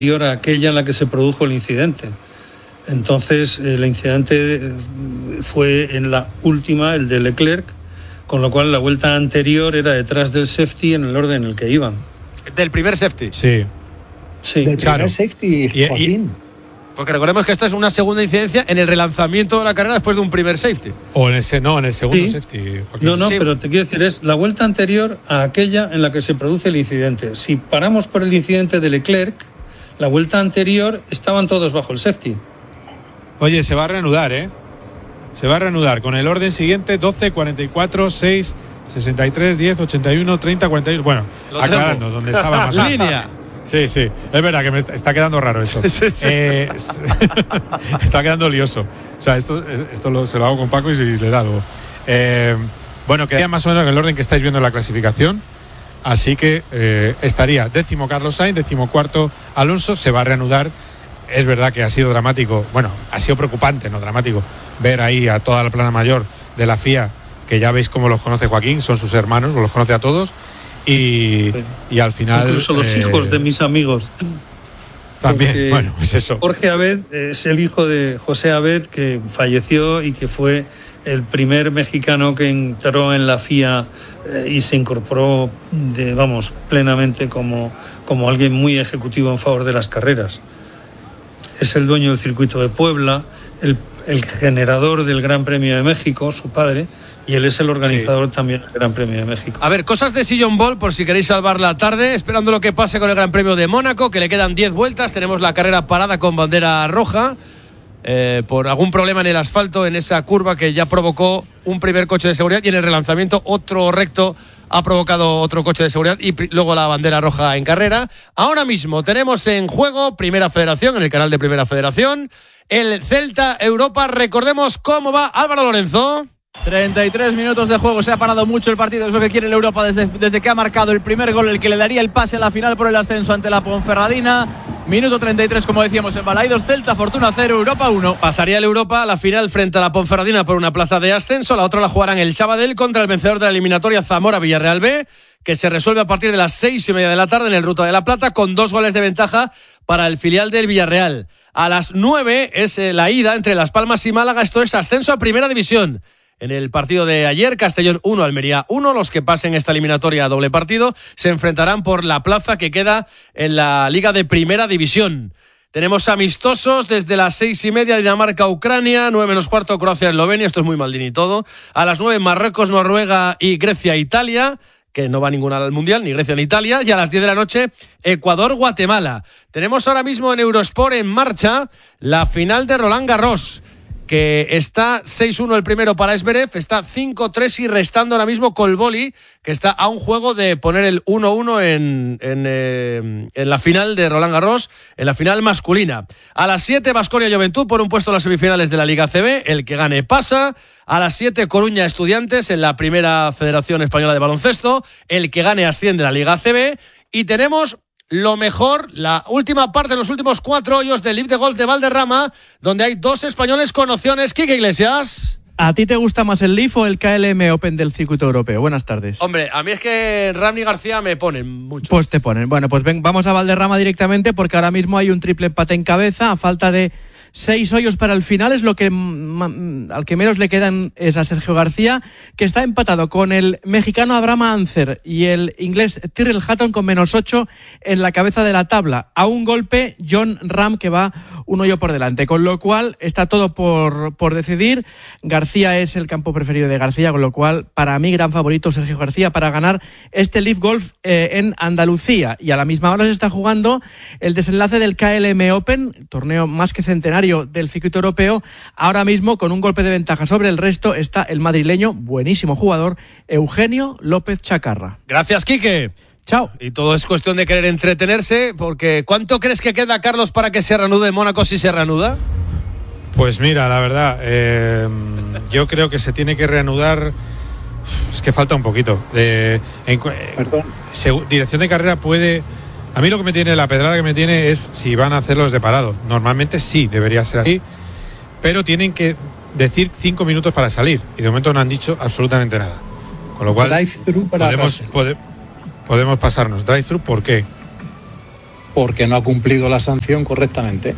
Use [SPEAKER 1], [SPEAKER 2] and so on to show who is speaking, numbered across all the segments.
[SPEAKER 1] anterior a aquella en la que se produjo el incidente. Entonces, el incidente fue en la última, el de Leclerc, con lo cual la vuelta anterior era detrás del safety en el orden en el que iban.
[SPEAKER 2] ¿Del primer safety?
[SPEAKER 3] Sí.
[SPEAKER 4] Del primer safety, Joaquín.
[SPEAKER 2] Porque recordemos que esta es una segunda incidencia en el relanzamiento de la carrera después de un primer safety.
[SPEAKER 3] O en el segundo safety, Joaquín.
[SPEAKER 1] No, pero te quiero decir, es la vuelta anterior a aquella en la que se produce el incidente. Si paramos por el incidente de Leclerc, la vuelta anterior estaban todos bajo el safety.
[SPEAKER 3] Oye, se va a reanudar, ¿eh? Se va a reanudar con el orden siguiente: 12, 44, 6, 63, 10, 81, 30, 41. Bueno, aclarando, donde estaba más.
[SPEAKER 2] Línea.
[SPEAKER 3] Sí, es verdad que me está quedando raro esto. Está quedando lioso. O sea, esto se lo hago con Paco y le he dado. Bueno, quedaría más o menos en el orden que estáis viendo en la clasificación. Así que estaría 10º Carlos Sainz, 14º Alonso. Se va a reanudar. Es verdad que ha sido dramático, bueno, ha sido preocupante, no dramático, ver ahí a toda la plana mayor de la FIA, que ya veis cómo los conoce Joaquín, son sus hermanos, los conoce a todos. Y al final
[SPEAKER 1] incluso los hijos de mis amigos
[SPEAKER 3] también. Porque, bueno, pues eso,
[SPEAKER 1] Jorge Abed es el hijo de José Abed, que falleció y que fue el primer mexicano que entró en la FIA y se incorporó plenamente como alguien muy ejecutivo en favor de las carreras. Es el dueño del circuito de Puebla, el generador del Gran Premio de México, su padre, y él es el organizador también del Gran Premio de México.
[SPEAKER 2] A ver, cosas de Sillon Ball, por si queréis salvar la tarde, esperando lo que pase con el Gran Premio de Mónaco, que le quedan 10 vueltas, tenemos la carrera parada con bandera roja, por algún problema en el asfalto, en esa curva que ya provocó un primer coche de seguridad, y en el relanzamiento otro recto ha provocado otro coche de seguridad y luego la bandera roja en carrera. Ahora mismo tenemos en juego Primera Federación, en el canal de Primera Federación, el Celta Europa. Recordemos cómo va Álvaro Lorenzo.
[SPEAKER 5] 33 minutos de juego, se ha parado mucho el partido, es lo que quiere el Europa desde que ha marcado el primer gol, el que le daría el pase a la final por el ascenso ante la Ponferradina. Minuto 33, como decíamos, en Balaidos, Celta, Fortuna 0, Europa 1.
[SPEAKER 2] Pasaría el Europa a la final frente a la Ponferradina por una plaza de ascenso, la otra la jugarán el Sabadell contra el vencedor de la eliminatoria Zamora-Villarreal B, que se resuelve a partir de las 6:30 de la tarde en el Ruta de la Plata, con 2 goles de ventaja para el filial del Villarreal. A las 9 es la ida entre Las Palmas y Málaga, esto es ascenso a Primera División. En el partido de ayer, Castellón 1, Almería 1. Los que pasen esta eliminatoria a doble partido se enfrentarán por la plaza que queda en la Liga de Primera División. Tenemos amistosos desde las 6:30, Dinamarca-Ucrania, 9:15, Croacia-Eslovenia, esto es muy Maldini todo. A las 9, Marruecos-Noruega y Grecia-Italia, que no va ninguna al Mundial, ni Grecia ni Italia. Y a las 10 de la noche, Ecuador-Guatemala. Tenemos ahora mismo en Eurosport en marcha la final de Roland Garros, que está 6-1 el primero para Zverev, está 5-3 y restando ahora mismo Colboli, que está a un juego de poner el 1-1 en la final de Roland Garros, en la final masculina. A las 7, Baskonia Juventud por un puesto en las semifinales de la Liga CB, el que gane pasa. A las 7, Coruña Estudiantes en la Primera Federación Española de Baloncesto, el que gane asciende a la Liga CB. Y tenemos lo mejor, la última parte, los últimos 4 hoyos del Live de Golf de Valderrama, donde hay 2 españoles con opciones. Quique Iglesias.
[SPEAKER 6] ¿A ti te gusta más el Leaf o el KLM Open del circuito europeo? Buenas tardes.
[SPEAKER 2] Hombre, a mí es que Rami García me ponen mucho.
[SPEAKER 6] Pues te ponen. Bueno, pues vamos a Valderrama directamente, porque ahora mismo hay un triple empate en cabeza, a falta de 6 hoyos para el final, es lo que al que menos le quedan es a Sergio García, que está empatado con el mexicano Abraham Ancer y el inglés Tyrrell Hatton con -8 en la cabeza de la tabla. A un golpe, Jon Rahm, que va un hoyo por delante, con lo cual está todo por decidir. García es el campo preferido de García, con lo cual para mí gran favorito Sergio García para ganar este Leaf Golf en Andalucía. Y a la misma hora se está jugando el desenlace del KLM Open, torneo más que centenario del circuito europeo. Ahora mismo, con un golpe de ventaja sobre el resto, está el madrileño, buenísimo jugador, Eugenio López Chacarra.
[SPEAKER 2] Gracias, Quique.
[SPEAKER 6] Chao.
[SPEAKER 2] Y todo es cuestión de querer entretenerse, porque ¿cuánto crees que queda, Carlos, para que se reanude Mónaco, si se reanuda?
[SPEAKER 3] Pues mira, la verdad, yo creo que se tiene que reanudar. Es que falta un poquito. Dirección de carrera puede. A mí lo que me tiene, la pedrada que me tiene es si van a hacerlos de parado. Normalmente sí, debería ser así, pero tienen que decir 5 minutos para salir, y de momento no han dicho absolutamente nada. Con lo cual
[SPEAKER 4] drive-thru para
[SPEAKER 3] podemos pasarnos. ¿Drive-thru por qué?
[SPEAKER 4] porque no ha cumplido la sanción correctamente.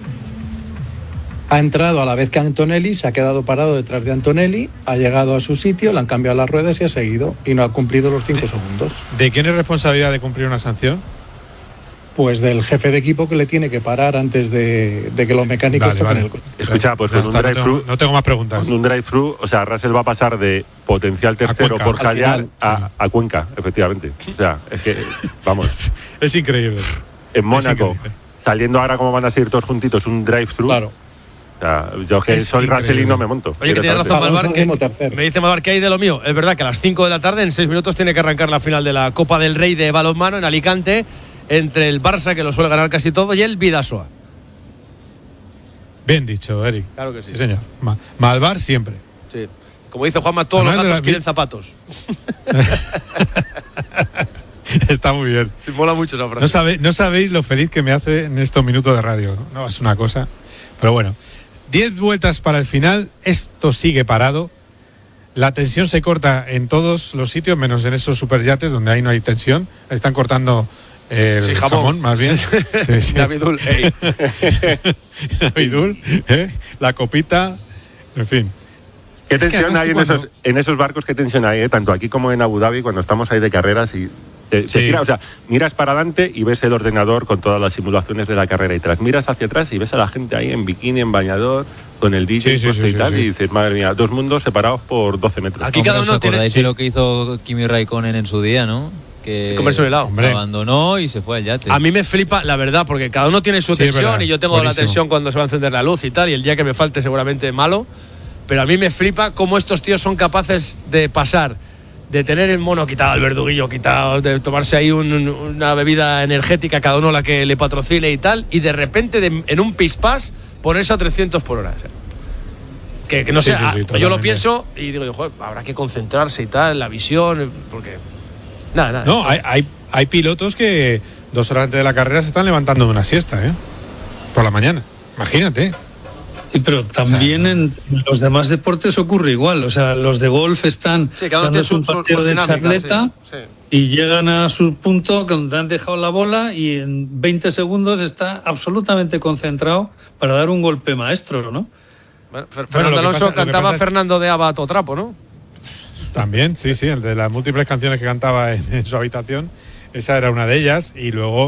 [SPEAKER 4] Ha entrado a la vez que Antonelli, se ha quedado parado detrás de Antonelli, ha llegado a su sitio, le han cambiado las ruedas y ha seguido, y no ha cumplido los 5 segundos.
[SPEAKER 3] ¿De quién es responsabilidad de cumplir una sanción?
[SPEAKER 4] Pues del jefe de equipo, que le tiene que parar antes de que los mecánicos toquen el coche.
[SPEAKER 7] Escucha, pues con un drive-thru,
[SPEAKER 3] no tengo más preguntas.
[SPEAKER 7] Con un drive-thru, o sea, Russell va a pasar de potencial tercero por Hallar a Cuenca, efectivamente. O sea, es que, vamos.
[SPEAKER 3] Es increíble.
[SPEAKER 7] En Mónaco, saliendo ahora como van a seguir todos juntitos, un drive-thru.
[SPEAKER 4] Claro.
[SPEAKER 7] O sea, yo que soy Russell y no me monto.
[SPEAKER 2] Oye, que tiene razón Malvar, me dice Malvar que hay de lo mío. Es verdad que a las 5 de la tarde, en 6 minutos, tiene que arrancar la final de la Copa del Rey de balonmano en Alicante, entre el Barça, que lo suele ganar casi todo, y el Bidasoa.
[SPEAKER 3] Bien dicho, Eric.
[SPEAKER 2] Claro que sí.
[SPEAKER 3] Sí, señor. Malvar siempre.
[SPEAKER 2] Sí. Como dice Juanma, todos los gatos quieren zapatos.
[SPEAKER 3] Está muy bien.
[SPEAKER 2] Sí, mola mucho esa frase.
[SPEAKER 3] No sabéis lo feliz que me hace en estos minutos de radio. No, es una cosa. Pero bueno, 10 vueltas para el final. Esto sigue parado. La tensión se corta en todos los sitios, menos en esos superyates donde ahí no hay tensión. Están cortando el jamón, más bien. Sí.
[SPEAKER 2] Navidul,
[SPEAKER 3] Navidul, la copita, en fin.
[SPEAKER 7] ¿Qué tensión hay en esos barcos? ¿Qué tensión hay? Tanto aquí como en Abu Dhabi, cuando estamos ahí de carreras y o sea, miras para adelante y ves el ordenador con todas las simulaciones de la carrera y tras miras hacia atrás y ves a la gente ahí en bikini, en bañador, con el DJ puesto y tal, y dices, madre mía, 2 mundos separados por 12 metros.
[SPEAKER 5] Aquí cada uno tiene... ¿Acordáis de lo que hizo Kimi Raikkonen en su día, no? Que
[SPEAKER 2] comerse un helado.
[SPEAKER 5] Abandonó y se fue al yate.
[SPEAKER 2] A mí me flipa, la verdad, porque cada uno tiene su tensión y yo tengo la tensión cuando se va a encender la luz y tal, y el día que me falte seguramente malo, pero a mí me flipa cómo estos tíos son capaces de pasar de tener el mono quitado, el verduguillo quitado, de tomarse ahí una bebida energética, cada uno la que le patrocine y tal, y de repente en un pispás ponerse a 300 por hora. O sea, que no sé, yo lo pienso y digo, joder, habrá que concentrarse y tal, la visión, porque... Nada.
[SPEAKER 3] No, hay pilotos que 2 horas antes de la carrera se están levantando de una siesta, por la mañana. Imagínate.
[SPEAKER 1] Sí, pero también en los demás deportes ocurre igual. O sea, los de golf están dándose un partido de charleta y llegan a su punto donde han dejado la bola y en 20 segundos está absolutamente concentrado para dar un golpe maestro, ¿no?
[SPEAKER 2] Bueno, Fernando Alonso cantaba Fernando de Aba a todo trapo, ¿no?
[SPEAKER 3] También, sí, el de las múltiples canciones que cantaba en su habitación. Esa era una de ellas. Y luego,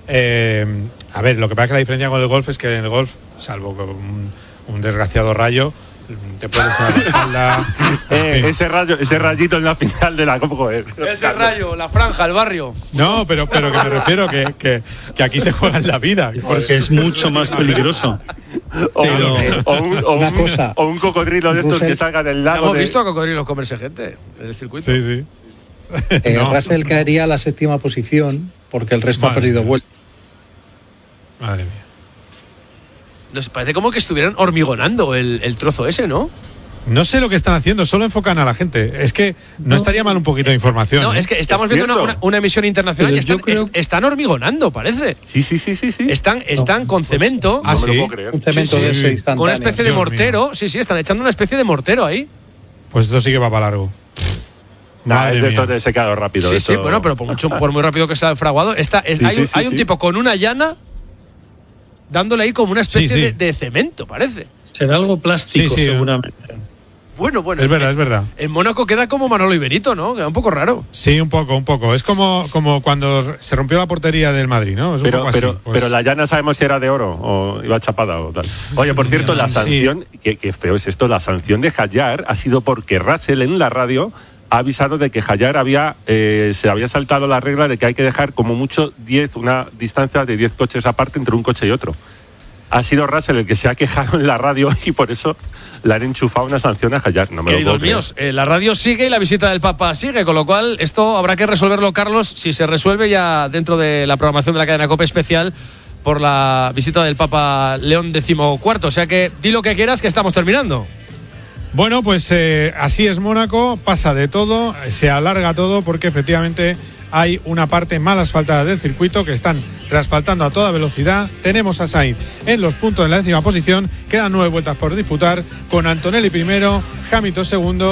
[SPEAKER 3] a ver, lo que pasa es que la diferencia con el golf es que en el golf, salvo un desgraciado rayo, te puedes dar la espalda.
[SPEAKER 7] Ese rayito en la final de la Copa.
[SPEAKER 2] Ese rayo, la franja, el barrio.
[SPEAKER 3] No, pero que me refiero que aquí se juega en la vida.
[SPEAKER 1] Porque es mucho más peligroso.
[SPEAKER 7] O un cocodrilo de estos que salgan del lago.
[SPEAKER 2] Hemos visto a cocodrilos comerse gente en el circuito.
[SPEAKER 3] Sí.
[SPEAKER 4] Russell caería a la 7ª posición porque el resto ha perdido vuelta.
[SPEAKER 3] Madre mía.
[SPEAKER 2] Nos parece como que estuvieran hormigonando el trozo ese, ¿no?
[SPEAKER 3] No sé lo que están haciendo, solo enfocan a la gente. Es que no estaría mal un poquito de información.
[SPEAKER 2] No, es que estamos viendo una emisión internacional y están hormigonando, parece.
[SPEAKER 7] Sí.
[SPEAKER 2] Están con cemento.
[SPEAKER 7] No me lo puedo creer.
[SPEAKER 4] Un cemento de ese instantáneo.
[SPEAKER 2] Con una especie de mortero. Sí, están echando una especie de mortero ahí.
[SPEAKER 3] Pues esto sí que va para largo.
[SPEAKER 7] Esto de secado rápido.
[SPEAKER 2] Sí, bueno, pero por muy rápido que sea el fraguado. Hay un tipo con una llana dándole ahí como una especie de cemento, parece.
[SPEAKER 1] Será algo plástico, seguramente.
[SPEAKER 2] Bueno.
[SPEAKER 3] Es verdad.
[SPEAKER 2] En Mónaco queda como Manolo y Benito, ¿no? Queda un poco raro.
[SPEAKER 3] Sí, un poco. Es como cuando se rompió la portería del Madrid, ¿no? Es un poco así.
[SPEAKER 7] Pero la llana sabemos si era de oro o iba chapada o tal. Oye, por cierto, la sanción, qué feo es esto, la sanción de Hallar ha sido porque Russell en la radio ha avisado de que Hallar se había saltado la regla de que hay que dejar como mucho una distancia de 10 coches aparte entre un coche y otro. Ha sido Russell el que se ha quejado en la radio y por eso le han enchufado una sanción a Hallar. No me
[SPEAKER 2] Queridos
[SPEAKER 7] lo puedo
[SPEAKER 2] míos, la radio sigue y la visita del Papa sigue, con lo cual esto habrá que resolverlo, Carlos, si se resuelve ya dentro de la programación de la cadena COPE especial por la visita del Papa León XIV. O sea que di lo que quieras, que estamos terminando.
[SPEAKER 3] Bueno, pues así es Mónaco, pasa de todo, se alarga todo porque efectivamente hay una parte mal asfaltada del circuito que están reasfaltando a toda velocidad. Tenemos a Sainz en los puntos en la 10ª posición, quedan 9 vueltas por disputar, con Antonelli primero, Hamilton segundo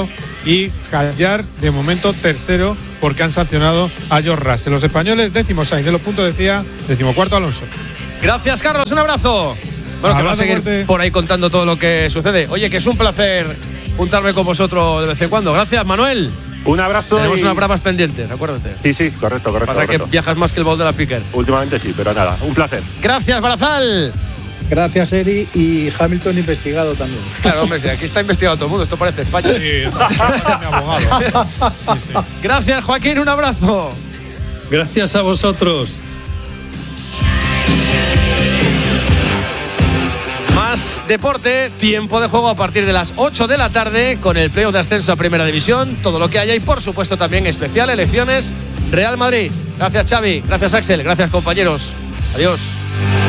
[SPEAKER 3] y Hadjar de momento tercero porque han sancionado a George Russell. Los españoles, 10º Sainz de los puntos, decía, 14º Alonso.
[SPEAKER 2] Gracias, Carlos, un abrazo. Bueno, que va a seguir por ahí contando todo lo que sucede. Oye, que es un placer juntarme con vosotros de vez en cuando. Gracias, Manuel.
[SPEAKER 7] Un abrazo.
[SPEAKER 2] Tenemos unas bravas pendientes, acuérdate.
[SPEAKER 7] Sí, correcto.
[SPEAKER 2] Pasa que viajas más que el bol de la Piquer.
[SPEAKER 7] Últimamente sí, pero nada, un placer.
[SPEAKER 2] Gracias, Barazal.
[SPEAKER 4] Gracias, Eri, y Hamilton investigado también.
[SPEAKER 2] Claro, hombre, sí, aquí está investigado todo el mundo, esto parece España.
[SPEAKER 3] Sí, mi abogado. Sí.
[SPEAKER 2] Gracias, Joaquín, un abrazo.
[SPEAKER 1] Gracias a vosotros.
[SPEAKER 2] Más deporte, tiempo de juego a partir de las 8 de la tarde con el playoff de ascenso a Primera División, todo lo que haya y por supuesto también especial elecciones Real Madrid. Gracias, Xavi, gracias, Axel, gracias, compañeros. Adiós.